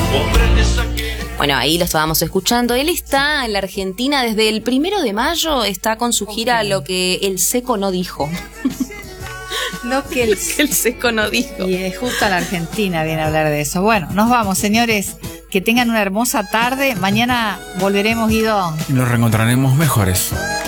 Bueno, ahí lo estábamos escuchando. Él está en la Argentina desde el 1 de mayo, está con su gira Lo que el seco no dijo. Lo que el seco no dijo. Y justo a la Argentina viene a hablar de eso. Bueno, nos vamos, señores. Que tengan una hermosa tarde. Mañana volveremos, Guido. Y nos reencontraremos mejores.